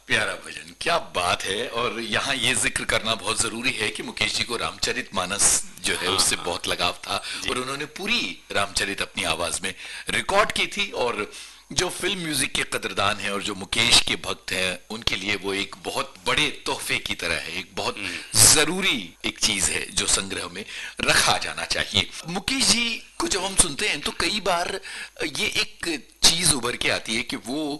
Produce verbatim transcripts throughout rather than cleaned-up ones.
प्यारा भजन, क्या बात है। और यहाँ ये जिक्र करना बहुत जरूरी है कि मुकेश जी को रामचरितमानस जो है उससे बहुत लगाव था और उन्होंने पूरी रामचरित अपनी आवाज में रिकॉर्ड की थी। और जो फिल्म म्यूजिक के कदरदान हैं और जो मुकेश के भक्त हैं उनके लिए वो एक बहुत बड़े तोहफे की तरह है, एक बहुत जरूरी एक चीज है जो संग्रह में रखा जाना चाहिए। मुकेश जी को जब हम सुनते हैं तो कई बार ये एक चीज उभर के आती है कि वो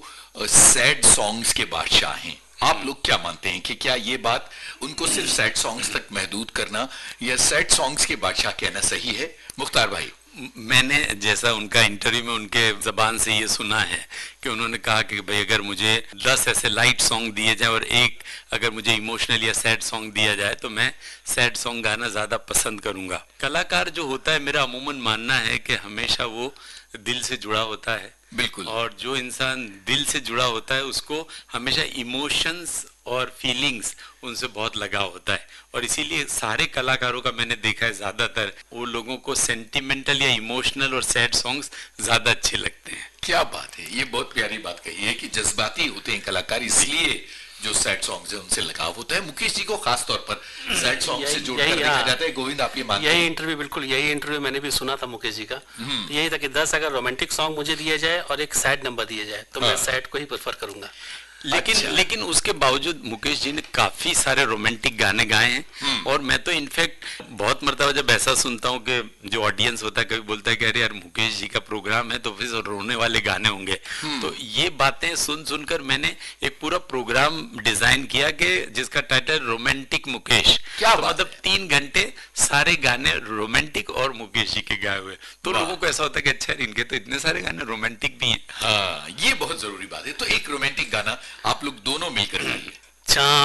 सैड सॉन्ग्स के बादशाह हैं। आप लोग क्या मानते हैं कि क्या ये बात उनको सिर्फ सैड सॉन्ग्स तक महदूद करना या सैड सॉन्ग्स के बादशाह कहना सही है? मुख्तार भाई, मैंने जैसा उनका इंटरव्यू में उनके जबान से ये सुना है कि उन्होंने कहा कि भाई अगर मुझे दस ऐसे लाइट सॉन्ग दिए जाए और एक अगर मुझे इमोशनल या सैड सॉन्ग दिया जाए तो मैं सैड सॉन्ग गाना ज़्यादा पसंद करूँगा। कलाकार जो होता है, मेरा अमूमन मानना है कि हमेशा वो दिल से जुड़ा होता है। बिल्कुल। और जो इंसान दिल से जुड़ा होता है उसको हमेशा इमोशंस और फीलिंग्स उनसे बहुत लगाव होता है। और इसीलिए सारे कलाकारों का मैंने देखा है ज्यादातर वो लोगों को सेंटिमेंटल या इमोशनल और सैड सॉन्ग्स ज्यादा अच्छे लगते हैं। क्या बात है, ये बहुत प्यारी बात कही है कि जज्बाती होते हैं कलाकार, इसलिए जो सैड सॉन्ग्स है उनसे लगाव होता है। मुकेश जी को खास तौर पर सैड सॉन्ग से जोड़कर देखा जाता है। गोविंद, आप ये मानते हैं? यही इंटरव्यू, बिल्कुल यही इंटरव्यू मैंने भी सुना था मुकेश जी का। यही था कि दस अगर रोमांटिक सॉन्ग मुझे दिया जाए और एक सैड नंबर दिया जाए तो मैं सैड को ही प्रेफर करूंगा। लेकिन अच्छा। लेकिन उसके बावजूद मुकेश जी ने काफी सारे रोमांटिक गाने गाए हैं। और मैं तो इनफैक्ट बहुत मरतबा जब ऐसा सुनता हूँ कि जो ऑडियंस होता है कभी बोलता है कि अरे यार मुकेश जी का प्रोग्राम है तो फिर रोने वाले गाने होंगे। तो ये बातें सुन सुनकर मैंने एक पूरा प्रोग्राम डिजाइन किया कि जिसका टाइटल रोमांटिक मुकेश। क्या तो मतलब तीन घंटे सारे गाने रोमांटिक और मुकेश जी के गाए हुए। तो लोगों को ऐसा होता है कि अच्छा इनके तो इतने सारे गाने रोमांटिक भी हैं। हाँ, ये बहुत जरूरी बात है। तो एक रोमांटिक गाना आप लोग दोनों मिलकर गाइए।